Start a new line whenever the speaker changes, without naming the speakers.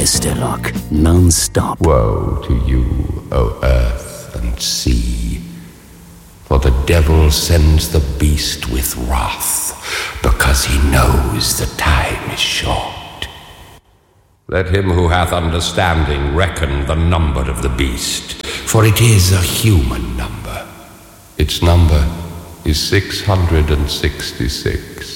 beste Rock, non-stop.
Woe to you, O earth and sea, for the devil sends the beast with wrath, because he knows the time is short. Let him who hath understanding reckon the number of the beast, for it is a human number. Its number is 666.